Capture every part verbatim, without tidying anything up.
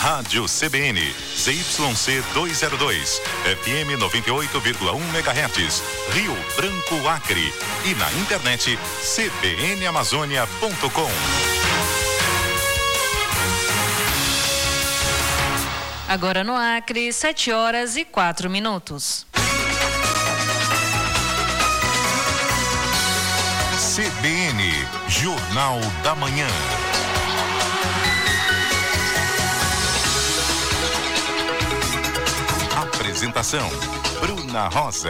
Rádio C B N, Z Y C duzentos e dois, F M noventa e oito vírgula um megahertz, Rio Branco, Acre. E na internet c b n amazônia ponto com. Agora no Acre, sete horas e quatro minutos. C B N, Jornal da Manhã. Apresentação, Bruna Rosa.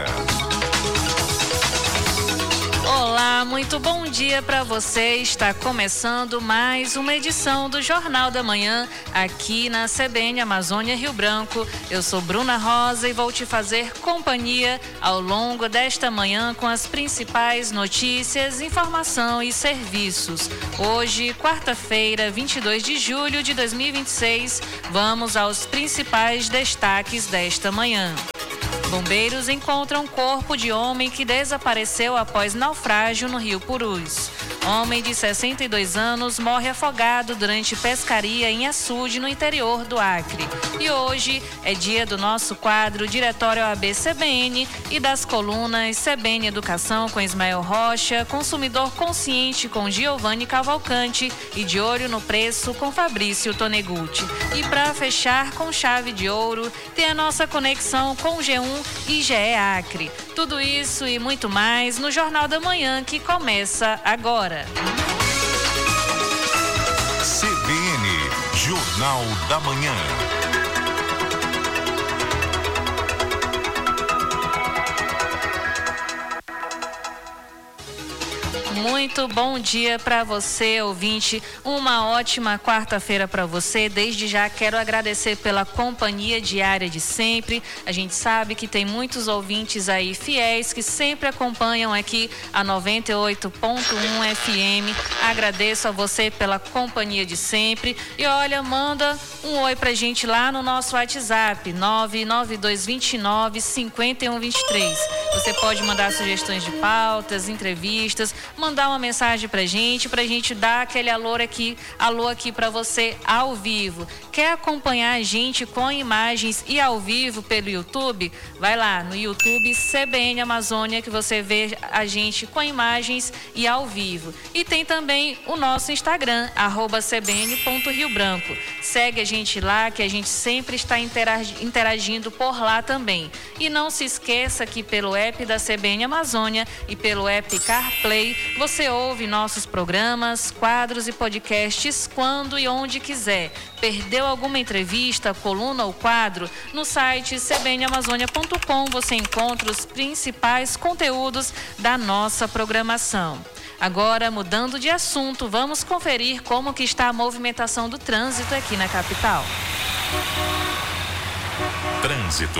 Olá, muito bom dia para você. Está começando mais uma edição do Jornal da Manhã aqui na C B N Amazônia Rio Branco. Eu sou Bruna Rosa e vou te fazer companhia ao longo desta manhã com as principais notícias, informação e serviços. Hoje, quarta-feira, vinte e dois de julho de dois mil e vinte e seis, vamos aos principais destaques desta manhã. Bombeiros encontram corpo de homem que desapareceu após naufrágio no Rio Purus. Homem de sessenta e dois anos morre afogado durante pescaria em açude no interior do Acre. E hoje é dia do nosso quadro Diretório O A B C B N e das colunas C B N Educação com Ismael Rocha, Consumidor Consciente com Giovanni Cavalcante e De Olho no Preço com Fabrício Tonegutti. E para fechar com chave de ouro, tem a nossa conexão com o G um e G E Acre. Tudo isso e muito mais no Jornal da Manhã que começa agora. C B N, Jornal da Manhã. Muito bom dia para você, ouvinte. Uma ótima quarta-feira para você. Desde já quero agradecer pela companhia diária de sempre. A gente sabe que tem muitos ouvintes aí fiéis que sempre acompanham aqui a noventa e oito ponto um F M. Agradeço a você pela companhia de sempre. E olha, manda um oi pra gente lá no nosso WhatsApp, nove nove dois dois nove, cinco um dois três. Você pode mandar sugestões de pautas, entrevistas, mandar uma mensagem pra gente, pra gente dar aquele alô aqui, alô aqui pra você ao vivo. Quer acompanhar a gente com imagens e ao vivo pelo YouTube? Vai lá no YouTube C B N Amazônia que você vê a gente com imagens e ao vivo. E tem também o nosso Instagram, arroba c b n ponto rio branco. Segue a gente lá que a gente sempre está interagindo por lá também. E não se esqueça que pelo app da C B N Amazônia e pelo app CarPlay, você ouve nossos programas, quadros e podcasts quando e onde quiser. Perdeu alguma entrevista, coluna ou quadro? No site c b n amazônia ponto com você encontra os principais conteúdos da nossa programação. Agora, mudando de assunto, vamos conferir como que está a movimentação do trânsito aqui na capital. Trânsito.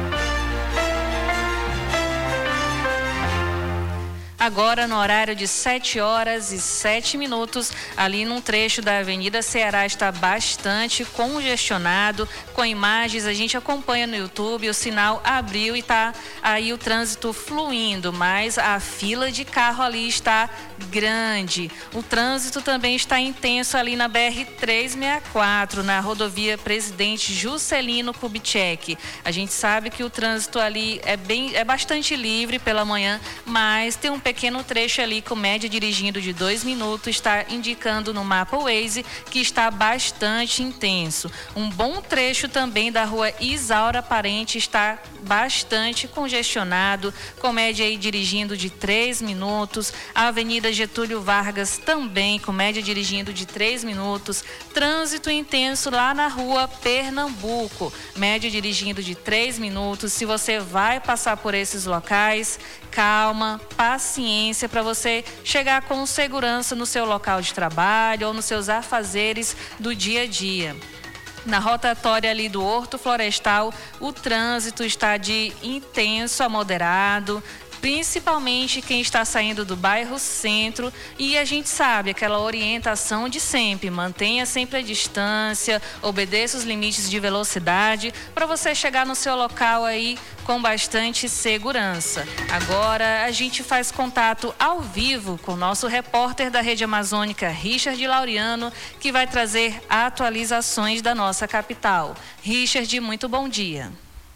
Agora, no horário de sete horas e sete minutos, ali num trecho da Avenida Ceará está bastante congestionado. Com imagens, a gente acompanha no YouTube, o sinal abriu e está aí o trânsito fluindo, mas a fila de carro ali está grande. O trânsito também está intenso ali na B R trezentos e sessenta e quatro, na rodovia Presidente Juscelino Kubitschek. A gente sabe que o trânsito ali é, bem, é bastante livre pela manhã, mas tem um pequeno trecho ali com média dirigindo de dois minutos, está indicando no mapa Waze que está bastante intenso. Um bom trecho também da rua Isaura Parente está bastante congestionado, com média aí dirigindo de três minutos. A Avenida Getúlio Vargas também com média dirigindo de três minutos. Trânsito intenso lá na rua Pernambuco, média dirigindo de três minutos. Se você vai passar por esses locais, calma, paciência para você chegar com segurança no seu local de trabalho ou nos seus afazeres do dia a dia. Na rotatória ali do Horto Florestal, o trânsito está de intenso a moderado. principalmente quem está saindo do bairro Centro. E a gente sabe aquela orientação de sempre: mantenha sempre a distância, obedeça os limites de velocidade para você chegar no seu local aí com bastante segurança. Agora a gente faz contato ao vivo com o nosso repórter da Rede Amazônica, Richard Laureano, que vai trazer atualizações da nossa capital. Richard, muito bom dia.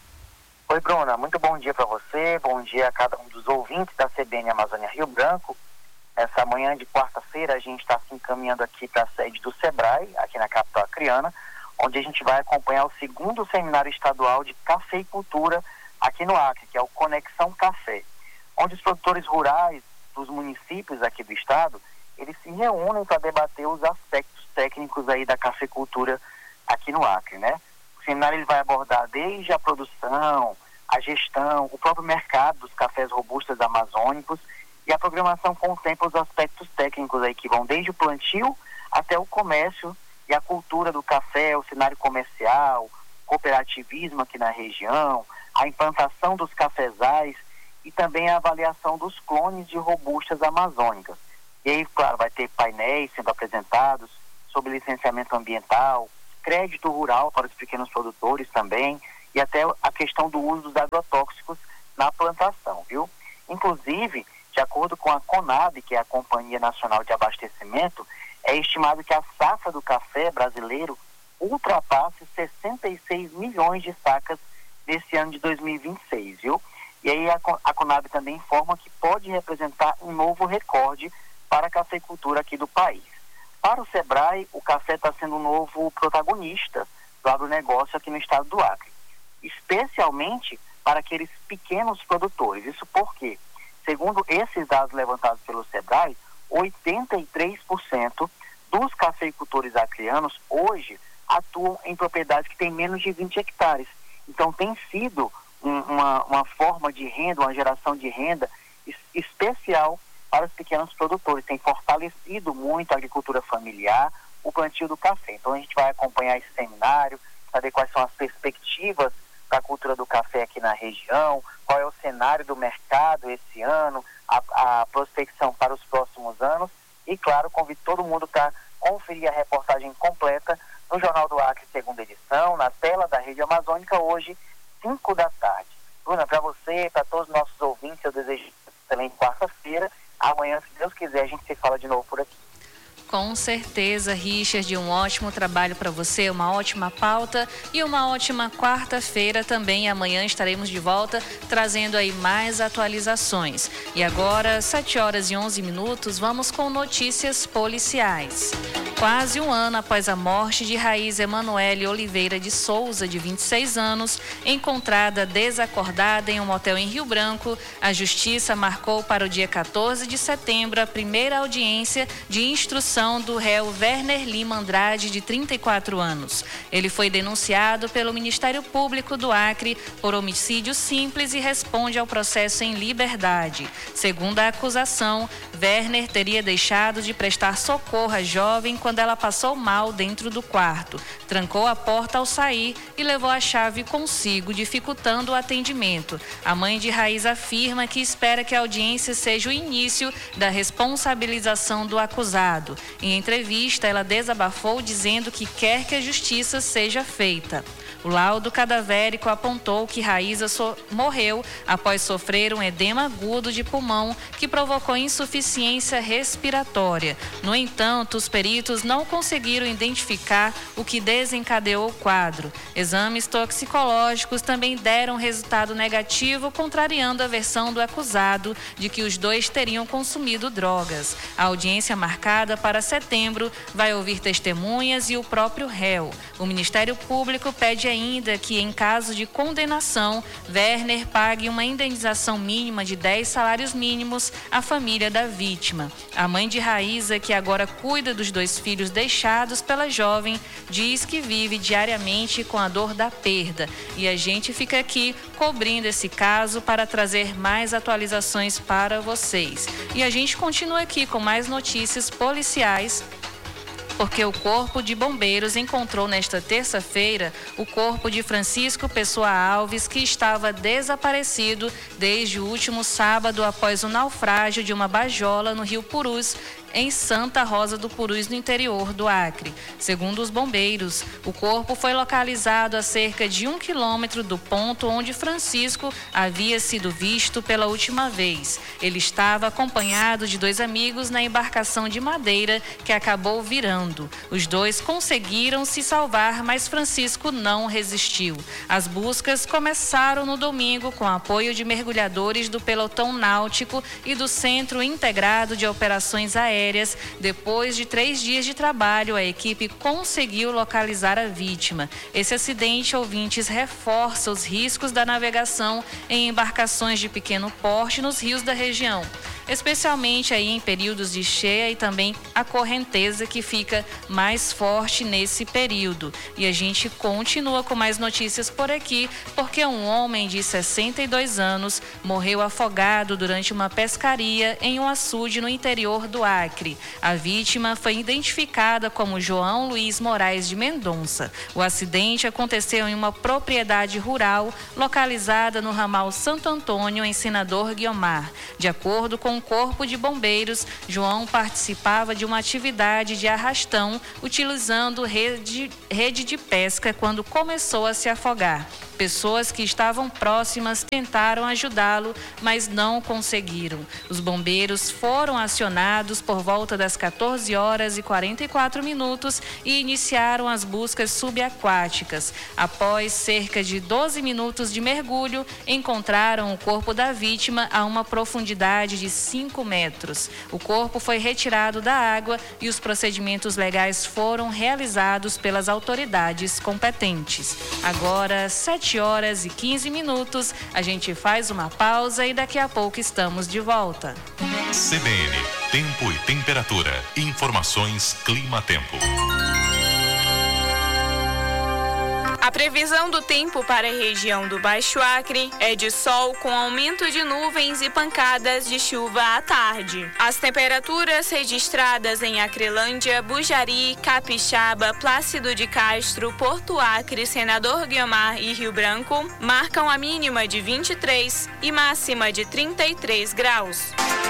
Oi, Bruna, muito bom dia para você, bom dia a cada um dos ouvintes da C B N Amazônia Rio Branco. Essa manhã de quarta-feira a gente está se encaminhando aqui para a sede do SEBRAE, aqui na capital acreana, onde a gente vai acompanhar o segundo seminário estadual de cafeicultura aqui no Acre, que é o Conexão Café, onde os produtores rurais dos municípios aqui do estado, eles se reúnem para debater os aspectos técnicos aí da cafeicultura aqui no Acre, né? O seminário ele vai abordar desde a produção, a gestão, o próprio mercado dos cafés robustos amazônicos, e a programação contempla os aspectos técnicos aí que vão desde o plantio até o comércio e a cultura do café, o cenário comercial, cooperativismo aqui na região, a implantação dos cafezais e também a avaliação dos clones de robustas amazônicas. E aí, claro, vai ter painéis sendo apresentados sobre licenciamento ambiental, crédito rural para os pequenos produtores também, e até a questão do uso dos agrotóxicos na plantação, viu? Inclusive, de acordo com a CONAB, que é a Companhia Nacional de Abastecimento, é estimado que a safra do café brasileiro ultrapasse sessenta e seis milhões de sacas nesse ano de dois mil e vinte e seis, viu? E aí a, a CONAB também informa que pode representar um novo recorde para a cafeicultura aqui do país. Para o SEBRAE, o café está sendo um novo protagonista do agronegócio aqui no estado do Acre, especialmente para aqueles pequenos produtores. Isso porque, segundo esses dados levantados pelo SEBRAE, oitenta e três por cento dos cafeicultores acreanos hoje atuam em propriedades que têm menos de vinte hectares. Então tem sido um, uma, uma forma de renda, uma geração de renda es, especial para os pequenos produtores. Tem fortalecido muito a agricultura familiar, o plantio do café. Então a gente vai acompanhar esse seminário, saber quais são as perspectivas da cultura do café aqui na região, qual é o cenário do mercado esse ano, a, a prospecção para os próximos anos. E claro, convido todo mundo para conferir a reportagem completa no Jornal do Acre, segunda edição, na tela da Rede Amazônica, hoje, cinco da tarde. Bruna, para você, para todos os nossos ouvintes, eu desejo excelente quarta-feira. Amanhã, se Deus quiser, a gente se fala de novo por aqui. Com certeza, Richard, um ótimo trabalho para você, uma ótima pauta e uma ótima quarta-feira também. Amanhã estaremos de volta trazendo aí mais atualizações. E agora, sete horas e onze minutos, vamos com notícias policiais. Quase um ano após a morte de Raíza Emanuele Oliveira de Souza, de vinte e seis anos, encontrada desacordada em um motel em Rio Branco, a Justiça marcou para o dia quatorze de setembro a primeira audiência de instrução do réu Werner Lima Andrade, de trinta e quatro anos. Ele foi denunciado pelo Ministério Público do Acre por homicídio simples e responde ao processo em liberdade. Segundo a acusação, Werner teria deixado de prestar socorro à jovem quando ela passou mal dentro do quarto, trancou a porta ao sair e levou a chave consigo, dificultando o atendimento. A mãe de Raiz afirma que espera que a audiência seja o início da responsabilização do acusado. Em entrevista, ela desabafou dizendo que quer que a justiça seja feita. O laudo cadavérico apontou que Raíza so- morreu após sofrer um edema agudo de pulmão que provocou insuficiência respiratória. No entanto, os peritos não conseguiram identificar o que desencadeou o quadro. Exames toxicológicos também deram resultado negativo, contrariando a versão do acusado de que os dois teriam consumido drogas. A audiência marcada para setembro vai ouvir testemunhas e o próprio réu. O Ministério Público pede ainda que, em caso de condenação, Werner pague uma indenização mínima de dez salários mínimos à família da vítima. A mãe de Raíza, que agora cuida dos dois filhos deixados pela jovem, diz que vive diariamente com a dor da perda. E a gente fica aqui cobrindo esse caso para trazer mais atualizações para vocês. E a gente continua aqui com mais notícias policiais porque o Corpo de Bombeiros encontrou nesta terça-feira o corpo de Francisco Pessoa Alves, que estava desaparecido desde o último sábado após o naufrágio de uma bajola no Rio Purus, em Santa Rosa do Purus, no interior do Acre. Segundo os bombeiros, o corpo foi localizado a cerca de um quilômetro do ponto onde Francisco havia sido visto pela última vez. Ele estava acompanhado de dois amigos na embarcação de madeira que acabou virando. Os dois conseguiram se salvar, mas Francisco não resistiu. As buscas começaram no domingo com apoio de mergulhadores do Pelotão Náutico e do Centro Integrado de Operações Aéreas. Depois de três dias de trabalho, a equipe conseguiu localizar a vítima. Esse acidente, ouvintes, reforça os riscos da navegação em embarcações de pequeno porte nos rios da região, especialmente aí em períodos de cheia e também a correnteza que fica mais forte nesse período. E a gente continua com mais notícias por aqui, porque um homem de sessenta e dois anos morreu afogado durante uma pescaria em um açude no interior do Acre. A vítima foi identificada como João Luiz Moraes de Mendonça. O acidente aconteceu em uma propriedade rural localizada no ramal Santo Antônio, em Senador Guiomar. De acordo com o Corpo de Bombeiros, João participava de uma atividade de arrastão utilizando rede, rede de pesca quando começou a se afogar. Pessoas que estavam próximas tentaram ajudá-lo, mas não conseguiram. Os bombeiros foram acionados por volta das quatorze horas e quarenta e quatro minutos e iniciaram as buscas subaquáticas. Após cerca de doze minutos de mergulho, encontraram o corpo da vítima a uma profundidade de cinco metros. O corpo foi retirado da água e os procedimentos legais foram realizados pelas autoridades competentes. Agora, sete horas e quinze minutos, a gente faz uma pausa e daqui a pouco estamos de volta. C B N, tempo e temperatura. Informações Clima-Tempo. A previsão do tempo para a região do Baixo Acre é de sol com aumento de nuvens e pancadas de chuva à tarde. As temperaturas registradas em Acrelândia, Bujari, Capixaba, Plácido de Castro, Porto Acre, Senador Guiomar e Rio Branco marcam a mínima de vinte e três e máxima de trinta e três graus.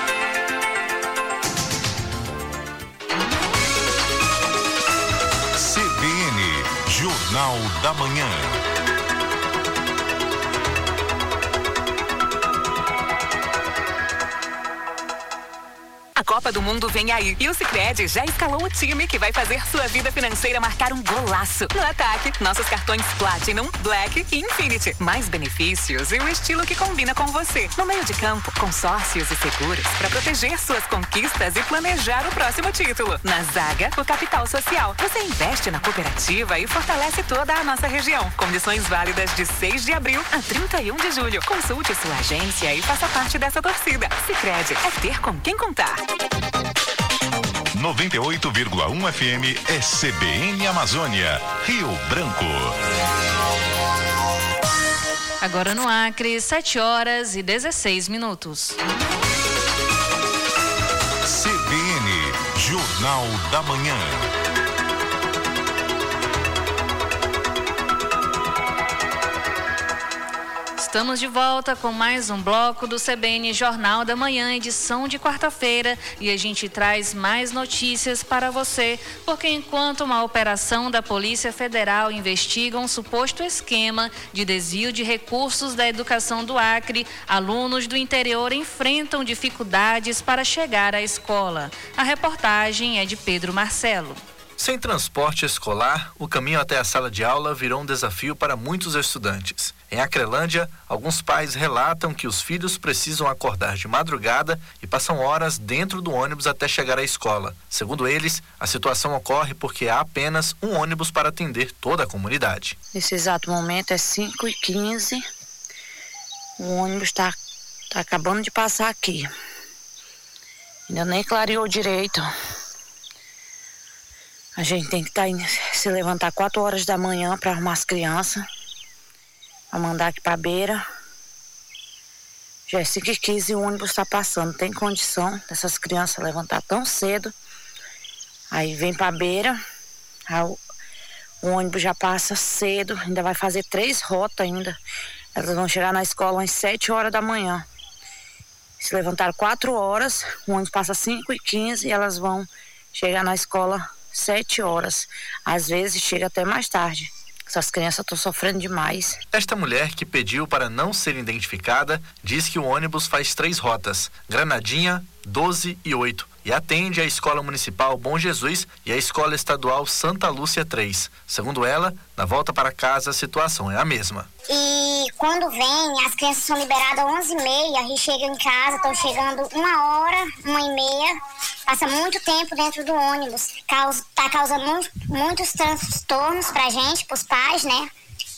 C B N, Jornal da Manhã. A Copa do Mundo vem aí e o Sicredi já escalou o time que vai fazer sua vida financeira marcar um golaço. No ataque, nossos cartões Platinum, Black e Infinity. Mais benefícios e o estilo que combina com você. No meio de campo, consórcios e seguros para proteger suas conquistas e planejar o próximo título. Na zaga, o capital social. Você investe na cooperativa e fortalece toda a nossa região. Condições válidas de seis de abril a trinta e um de julho. Consulte sua agência e faça parte dessa torcida. Sicredi é ter com quem contar. noventa e oito vírgula um F M é C B N Amazônia, Rio Branco. Agora no Acre, sete horas e dezesseis minutos. C B N, Jornal da Manhã. Estamos de volta com mais um bloco do C B N Jornal da Manhã, edição de quarta-feira, e a gente traz mais notícias para você, porque enquanto uma operação da Polícia Federal investiga um suposto esquema de desvio de recursos da educação do Acre, alunos do interior enfrentam dificuldades para chegar à escola. A reportagem é de Pedro Marcelo. Sem transporte escolar, o caminho até a sala de aula virou um desafio para muitos estudantes. Em Acrelândia, alguns pais relatam que os filhos precisam acordar de madrugada e passam horas dentro do ônibus até chegar à escola. Segundo eles, a situação ocorre porque há apenas um ônibus para atender toda a comunidade. Nesse exato momento é cinco e quinze. O ônibus está tá acabando de passar aqui. Ainda nem clareou direito. A gente tem que tá indo, se levantar quatro horas da manhã para arrumar as crianças, para mandar aqui para a beira. Já é cinco e quinze e o ônibus está passando. Tem condição dessas crianças levantar tão cedo Aí vem pra beira, o, o ônibus já passa cedo, ainda vai fazer três rotas ainda. Elas vão chegar na escola às sete horas da manhã. Se levantaram quatro horas, o ônibus passa cinco e quinze e elas vão chegar na escola sete horas. Às vezes chega até mais tarde. Essas crianças estão sofrendo demais. Esta mulher, que pediu para não ser identificada, diz que o ônibus faz três rotas: Granadinha, doze e oito, e atende a Escola Municipal Bom Jesus e a Escola Estadual Santa Lúcia três. Segundo ela, na volta para casa a situação é a mesma. E quando vem, as crianças são liberadas às onze e meia e chegam em casa, estão chegando uma hora, uma e meia, passa muito tempo dentro do ônibus, está causando muito, muitos transtornos para a gente, para os pais, né?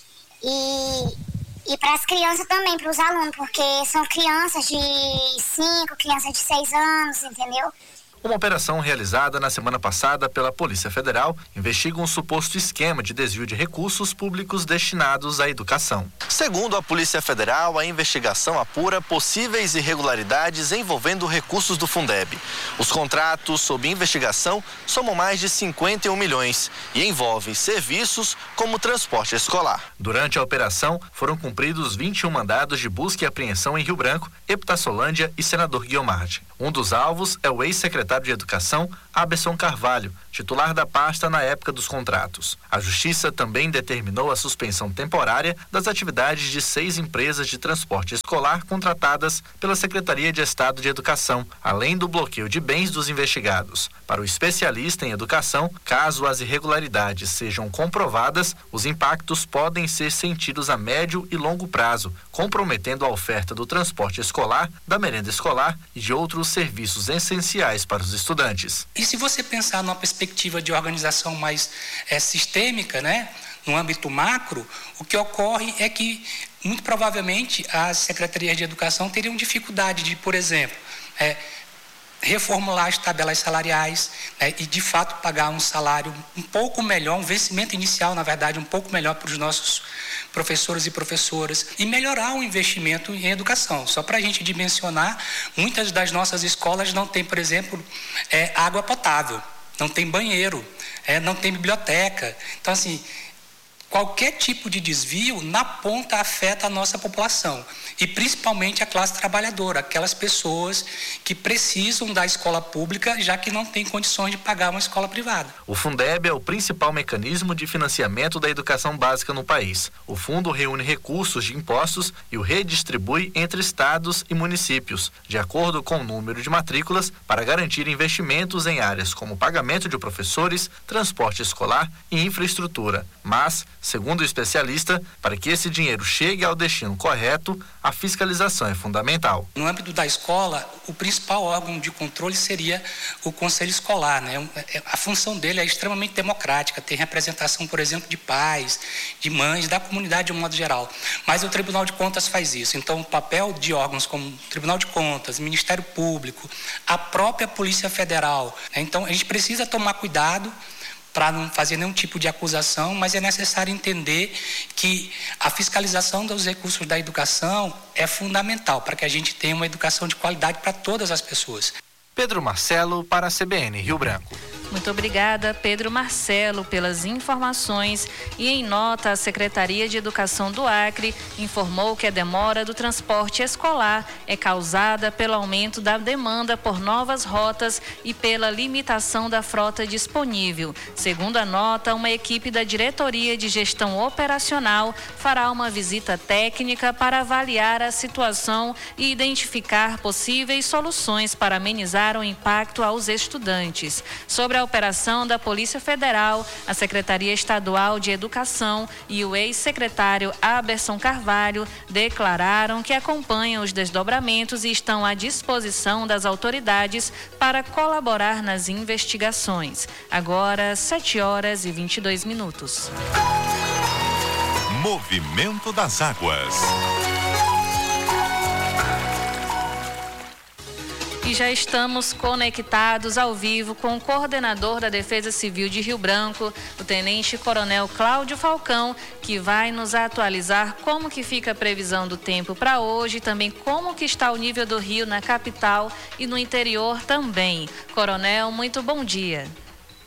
E, e para as crianças também, para os alunos, porque são crianças de cinco, crianças de seis anos, entendeu? Uma operação realizada na semana passada pela Polícia Federal investiga um suposto esquema de desvio de recursos públicos destinados à educação. Segundo a Polícia Federal, a investigação apura possíveis irregularidades envolvendo recursos do Fundeb. Os contratos sob investigação somam mais de cinquenta e um milhões e envolvem serviços como transporte escolar. Durante a operação, foram cumpridos vinte e um mandados de busca e apreensão em Rio Branco, Epitassolândia e Senador Guiomard. Um dos alvos é o ex-secretário de Educação, Aberson Carvalho, titular da pasta na época dos contratos. A Justiça também determinou a suspensão temporária das atividades de seis empresas de transporte escolar contratadas pela Secretaria de Estado de Educação, além do bloqueio de bens dos investigados. Para o especialista em educação, caso as irregularidades sejam comprovadas, os impactos podem ser sentidos a médio e longo prazo, comprometendo a oferta do transporte escolar, da merenda escolar e de outros serviços essenciais para os estudantes. E se você pensar numa perspectiva de organização mais é, sistêmica, né, no âmbito macro, o que ocorre é que, muito provavelmente, as secretarias de educação teriam dificuldade de, por exemplo, é, reformular as tabelas salariais, né, e, de fato, pagar um salário um pouco melhor, um vencimento inicial, na verdade, um pouco melhor para os nossos professores e professoras, e melhorar o investimento em educação. Só para a gente dimensionar, muitas das nossas escolas não têm, por exemplo, é, água potável, não tem banheiro, é, não tem biblioteca. Então, assim, qualquer tipo de desvio, na ponta, afeta a nossa população. E principalmente a classe trabalhadora, aquelas pessoas que precisam da escola pública, já que não têm condições de pagar uma escola privada. O Fundeb é o principal mecanismo de financiamento da educação básica no país. O fundo reúne recursos de impostos e o redistribui entre estados e municípios, de acordo com o número de matrículas, para garantir investimentos em áreas como pagamento de professores, transporte escolar e infraestrutura. Mas, segundo o especialista, para que esse dinheiro chegue ao destino correto, a fiscalização é fundamental. No âmbito da escola, o principal órgão de controle seria o Conselho Escolar, né? A função dele é extremamente democrática, tem representação, por exemplo, de pais, de mães, da comunidade de um modo geral. Mas o Tribunal de Contas faz isso. Então, o papel de órgãos como o Tribunal de Contas, Ministério Público, a própria Polícia Federal, né? Então, a gente precisa tomar cuidado para não fazer nenhum tipo de acusação, mas é necessário entender que a fiscalização dos recursos da educação é fundamental para que a gente tenha uma educação de qualidade para todas as pessoas. Pedro Marcelo, para a C B N Rio Branco. Muito obrigada, Pedro Marcelo, pelas informações. E em nota, a Secretaria de Educação do Acre informou que a demora do transporte escolar é causada pelo aumento da demanda por novas rotas e pela limitação da frota disponível. Segundo a nota, uma equipe da Diretoria de Gestão Operacional fará uma visita técnica para avaliar a situação e identificar possíveis soluções para amenizar o impacto aos estudantes. Sobre a operação da Polícia Federal, a Secretaria Estadual de Educação e o ex-secretário Aberson Carvalho declararam que acompanham os desdobramentos e estão à disposição das autoridades para colaborar nas investigações. Agora, sete horas e vinte e dois minutos. Movimento das Águas. E já estamos conectados ao vivo com o coordenador da Defesa Civil de Rio Branco, o Tenente Coronel Cláudio Falcão, que vai nos atualizar como que fica a previsão do tempo para hoje, também como que está o nível do rio na capital e no interior também. Coronel, muito bom dia.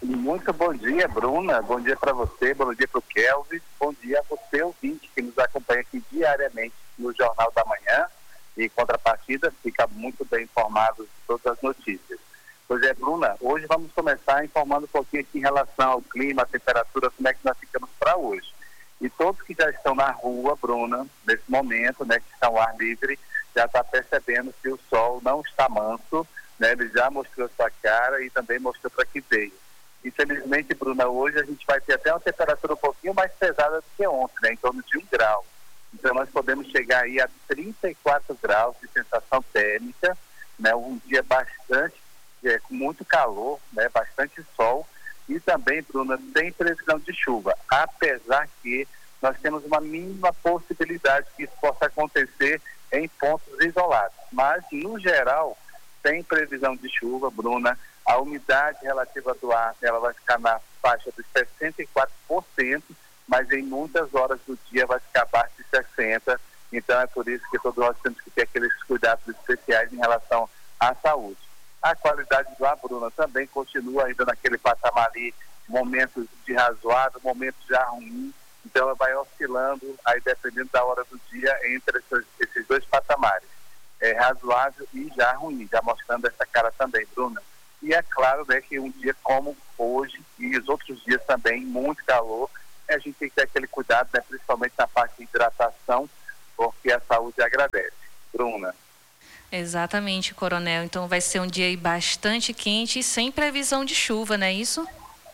Muito bom dia, Bruna. Bom dia para você, bom dia para o Kelvin. Bom dia a você, ouvinte, que nos acompanha aqui diariamente no Jornal da Manhã. E, em contrapartida, fica muito bem informado de todas as notícias. Pois é, Bruna, hoje vamos começar informando um pouquinho aqui em relação ao clima, a temperatura, como é que nós ficamos para hoje. E todos que já estão na rua, Bruna, nesse momento, né, que estão ao ar livre, já está percebendo que o sol não está manso, né, ele já mostrou sua cara e também mostrou para que veio. Infelizmente, Bruna, hoje a gente vai ter até uma temperatura um pouquinho mais pesada do que ontem, né, em torno de um grau. Então nós podemos chegar aí a trinta e quatro graus de sensação térmica, né, um dia bastante, é, com muito calor, né, bastante sol, e também, Bruna, sem previsão de chuva, apesar que nós temos uma mínima possibilidade que isso possa acontecer em pontos isolados. Mas, no geral, sem previsão de chuva, Bruna, a umidade relativa do ar ela vai ficar na faixa de sessenta e quatro por cento, mas em muitas horas do dia vai ficar abaixo de sessenta por cento. Então é por isso que todos nós temos que ter aqueles cuidados especiais em relação à saúde. A qualidade do ar, Bruna, também continua ainda naquele patamar ali, momentos de razoável, momentos já ruins. Então ela vai oscilando, aí dependendo da hora do dia, entre esses, esses dois patamares. É razoável e já ruim, já mostrando essa cara também, Bruna. E é claro, né, que um dia como hoje e os outros dias também, muito calor, a gente tem que ter aquele cuidado, né, principalmente na parte de hidratação, porque a saúde agradece. Bruna. Exatamente, Coronel. Então vai ser um dia aí bastante quente e sem previsão de chuva, não é isso?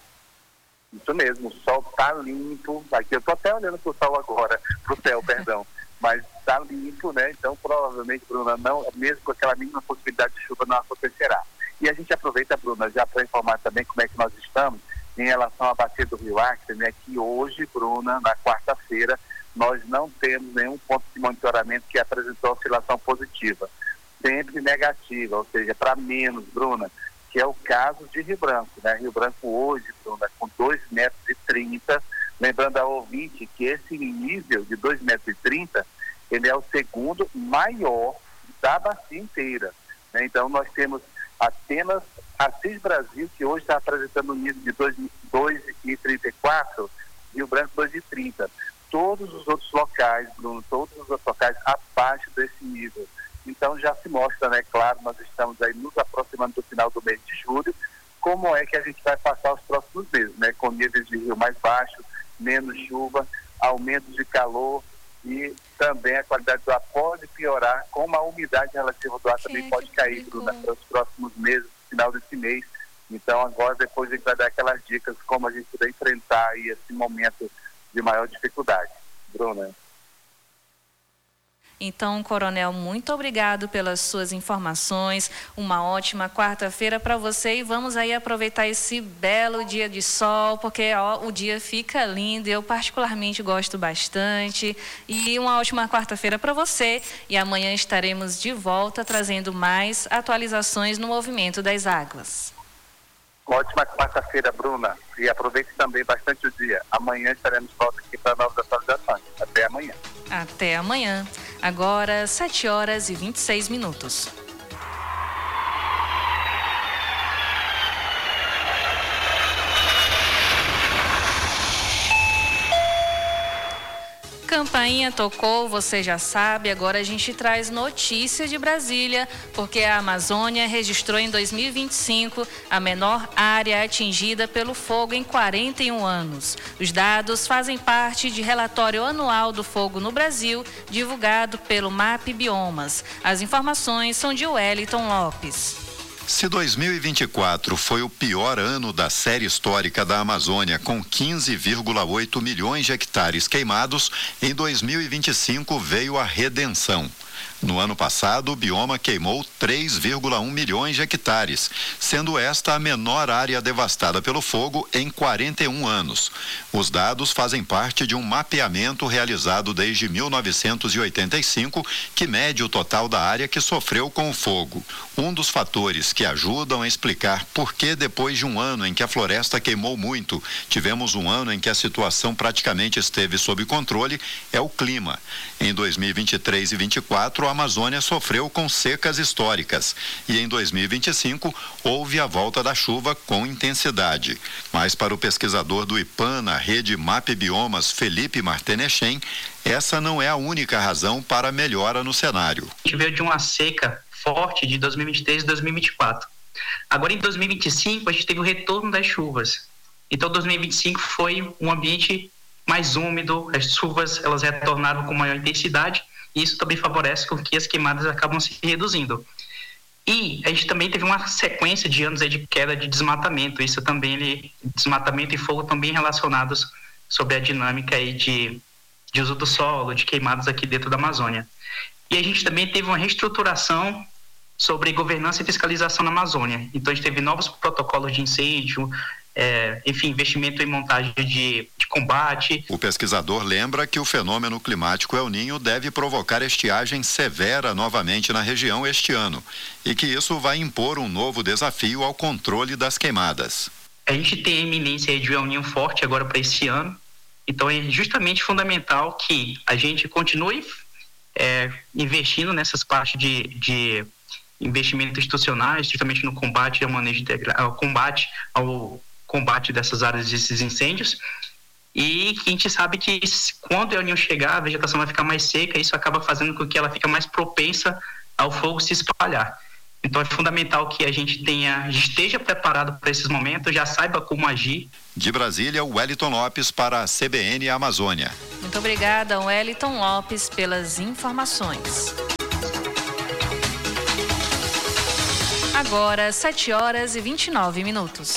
Isso mesmo, o sol está limpo. Aqui eu estou até olhando para o sol agora, para o céu, perdão. Mas está limpo, né? Então provavelmente, Bruna, não, mesmo com aquela mínima possibilidade de chuva, não acontecerá. E a gente aproveita, Bruna, já para informar também como é que nós estamos em relação à bacia do Rio Acre, né? Que hoje, Bruna, na quarta-feira, nós não temos nenhum ponto de monitoramento que apresentou oscilação positiva. Sempre negativa, ou seja, para menos, Bruna, que é o caso de Rio Branco, né? Rio Branco hoje, Bruna, com dois metros e trinta, lembrando ao ouvinte que esse nível de dois metros e trinta, ele é o segundo maior da bacia inteira, né? Então nós temos apenas Assis Brasil, que hoje está apresentando um nível de dois metros e trinta e quatro, Rio Branco dois metros e trinta. Todos os outros locais, Bruno, todos os outros locais abaixo desse nível. Então já se mostra, né, claro, nós estamos aí nos aproximando do final do mês de julho, como é que a gente vai passar os próximos meses, né, com níveis de rio mais baixos, menos chuva, aumento de calor e também a qualidade do ar pode piorar, como a umidade relativa do ar também pode cair, Bruna, nos próximos meses, no final desse mês. Então agora depois a gente vai dar aquelas dicas como a gente vai enfrentar aí esse momento de maior dificuldade. Bruna. Então, Coronel, muito obrigado pelas suas informações. Uma ótima quarta-feira para você e vamos aí aproveitar esse belo dia de sol, porque ó, o dia fica lindo, eu particularmente gosto bastante. E uma ótima quarta-feira para você e amanhã estaremos de volta trazendo mais atualizações no movimento das águas. Ótima quarta-feira, Bruna, e aproveite também bastante o dia. Amanhã estaremos de volta aqui para novas atualizações. Até amanhã. Até amanhã. Agora, sete horas e vinte e seis minutos. Campainha tocou, você já sabe, agora a gente traz notícia de Brasília, porque a Amazônia registrou em dois mil e vinte e cinco a menor área atingida pelo fogo em quarenta e um anos. Os dados fazem parte de relatório anual do fogo no Brasil, divulgado pelo MAP Biomas. As informações são de Wellington Lopes. Se dois mil e vinte e quatro foi o pior ano da série histórica da Amazônia, com quinze vírgula oito milhões de hectares queimados, em dois mil e vinte e cinco veio a redenção. No ano passado, o bioma queimou três vírgula um milhões de hectares, sendo esta a menor área devastada pelo fogo em quarenta e um anos. Os dados fazem parte de um mapeamento realizado desde mil novecentos e oitenta e cinco, que mede o total da área que sofreu com o fogo. Um dos fatores que ajudam a explicar por que, depois de um ano em que a floresta queimou muito, tivemos um ano em que a situação praticamente esteve sob controle, é o clima. Em dois mil e vinte e três e vinte e quatro, a a Amazônia sofreu com secas históricas e em dois mil e vinte e cinco houve a volta da chuva com intensidade. Mas para o pesquisador do IPAN na rede MAP Biomas, Felipe Martenechem, essa não é a única razão para a melhora no cenário. A gente veio de uma seca forte de dois mil e vinte e três e dois mil e vinte e quatro. Agora em dois mil e vinte e cinco a gente teve o retorno das chuvas. Então dois mil e vinte e cinco foi um ambiente mais úmido, as chuvas elas retornaram com maior intensidade e isso também favorece com que as queimadas acabam se reduzindo. E a gente também teve uma sequência de anos aí de queda de desmatamento, isso também, ele, desmatamento e fogo também relacionados sobre a dinâmica aí de, de uso do solo, de queimadas aqui dentro da Amazônia. E a gente também teve uma reestruturação sobre governança e fiscalização na Amazônia. Então a gente teve novos protocolos de incêndio, É, enfim, investimento em montagem de, de combate. O pesquisador lembra que o fenômeno climático El Niño deve provocar estiagem severa novamente na região este ano e que isso vai impor um novo desafio ao controle das queimadas. A gente tem a iminência de um El Niño forte agora para esse ano, então é justamente fundamental que a gente continue é, investindo nessas partes de, de investimento institucionais, justamente no combate ao manejo integrado, ao combate ao combate dessas áreas, desses incêndios, e que a gente sabe que quando o El Niño chegar, a vegetação vai ficar mais seca, e isso acaba fazendo com que ela fique mais propensa ao fogo se espalhar. Então é fundamental que a gente tenha, esteja preparado para esses momentos, já saiba como agir. De Brasília, Wellington Lopes para a C B N Amazônia. Muito obrigada, Wellington Lopes, pelas informações. Agora, sete horas e vinte e nove minutos.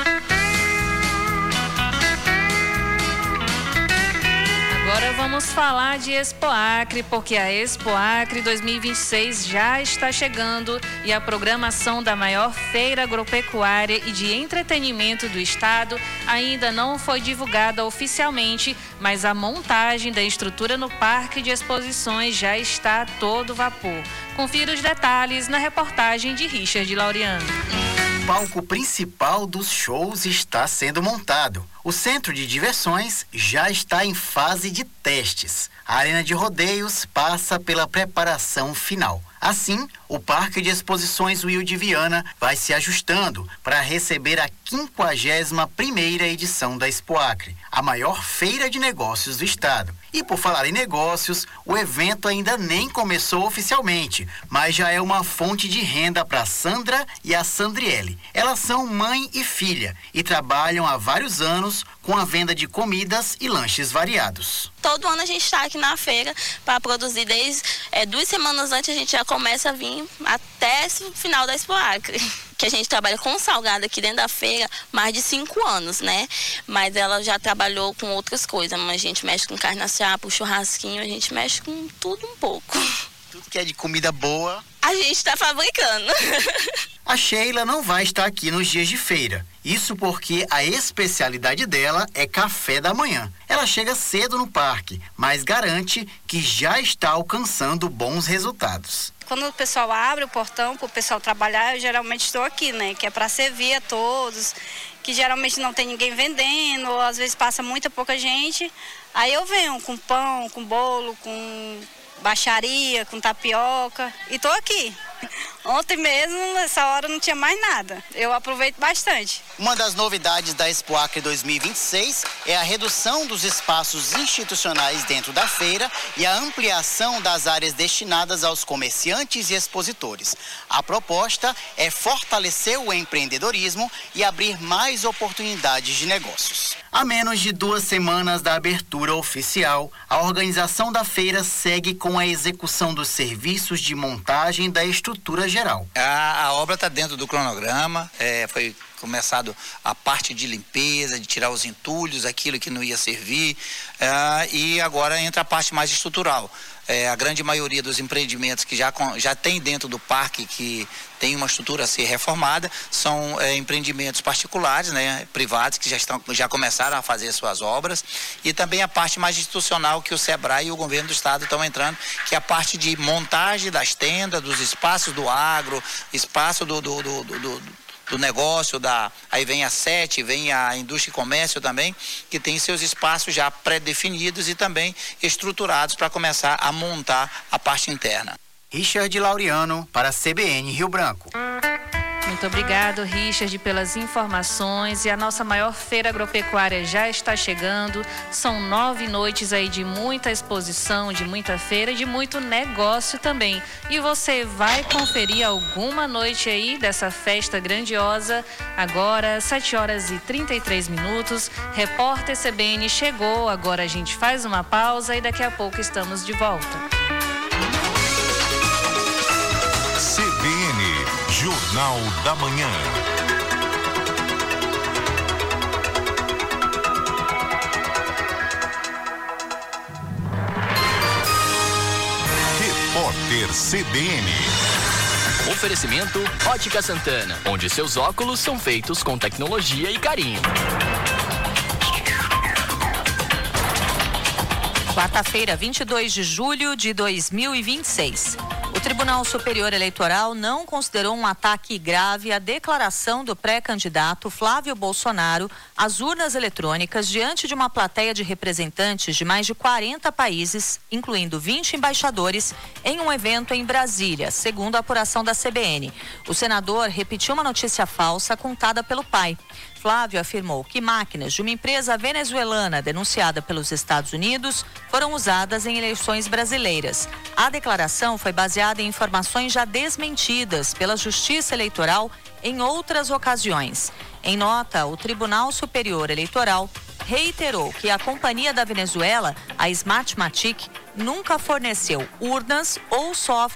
Agora vamos falar de Expoacre, porque a Expoacre dois mil e vinte e seis já está chegando e a programação da maior feira agropecuária e de entretenimento do estado ainda não foi divulgada oficialmente, mas a montagem da estrutura no Parque de Exposições já está a todo vapor. Confira os detalhes na reportagem de Richard Laureano. O palco principal dos shows está sendo montado. O centro de diversões já está em fase de testes. A arena de rodeios passa pela preparação final. Assim, o Parque de Exposições Will de Viana vai se ajustando para receber a quinquagésima primeira edição da Expoacre, a maior feira de negócios do estado. E por falar em negócios, o evento ainda nem começou oficialmente, mas já é uma fonte de renda para Sandra e a Sandriele. Elas são mãe e filha e trabalham há vários anos com a venda de comidas e lanches variados. Todo ano a gente está aqui na feira para produzir, desde é, duas semanas antes a gente já começa a vir até o final da Expoacre. Que a gente trabalha com salgado aqui dentro da feira mais de cinco anos, né? Mas ela já trabalhou com outras coisas, mas a gente mexe com carne assada, churrasquinho, a gente mexe com tudo um pouco. Tudo que é de comida boa, a gente está fabricando. A Sheila não vai estar aqui nos dias de feira. Isso porque a especialidade dela é café da manhã. Ela chega cedo no parque, mas garante que já está alcançando bons resultados. Quando o pessoal abre o portão para o pessoal trabalhar, eu geralmente estou aqui, né? Que é para servir a todos, que geralmente não tem ninguém vendendo, ou às vezes passa muita pouca gente. Aí eu venho com pão, com bolo, com baixaria, com tapioca e tô aqui. Ontem mesmo, nessa hora, não tinha mais nada. Eu aproveito bastante. Uma das novidades da Expoacre dois mil e vinte e seis é a redução dos espaços institucionais dentro da feira e a ampliação das áreas destinadas aos comerciantes e expositores. A proposta é fortalecer o empreendedorismo e abrir mais oportunidades de negócios. A menos de duas semanas da abertura oficial, a organização da feira segue com a execução dos serviços de montagem da estrutura geral. A, a obra está dentro do cronograma, é, foi começado a parte de limpeza, de tirar os entulhos, aquilo que não ia servir, é, e agora entra a parte mais estrutural. É, a grande maioria dos empreendimentos que já, já tem dentro do parque, que tem uma estrutura a ser reformada, são é, empreendimentos particulares, né, privados, que já, estão, já começaram a fazer suas obras, e também a parte mais institucional que o SEBRAE e o governo do estado estão entrando, que é a parte de montagem das tendas, dos espaços do agro, espaço do, do, do, do, do do negócio, da, aí vem a SET, vem a Indústria e Comércio também, que tem seus espaços já pré-definidos e também estruturados para começar a montar a parte interna. Richard Laureano para a C B N Rio Branco. Muito obrigado, Richard, pelas informações. E a nossa maior feira agropecuária já está chegando. São nove noites aí de muita exposição, de muita feira e de muito negócio também. E você vai conferir alguma noite aí dessa festa grandiosa. Agora, sete horas e trinta e três minutos. Repórter C B N chegou. Agora a gente faz uma pausa e daqui a pouco estamos de volta. C B N Jornal da Manhã. Repórter C B N. Oferecimento Ótica Santana, onde seus óculos são feitos com tecnologia e carinho. Quarta-feira, vinte e dois de julho de dois mil e vinte e seis. O Tribunal Superior Eleitoral não considerou um ataque grave à declaração do pré-candidato Flávio Bolsonaro às urnas eletrônicas diante de uma plateia de representantes de mais de quarenta países, incluindo vinte embaixadores, em um evento em Brasília, segundo a apuração da C B N. O senador repetiu uma notícia falsa contada pelo pai. Flávio afirmou que máquinas de uma empresa venezuelana denunciada pelos Estados Unidos foram usadas em eleições brasileiras. A declaração foi baseada em informações já desmentidas pela Justiça Eleitoral em outras ocasiões. Em nota, o Tribunal Superior Eleitoral reiterou que a companhia da Venezuela, a Smartmatic, nunca forneceu urnas ou software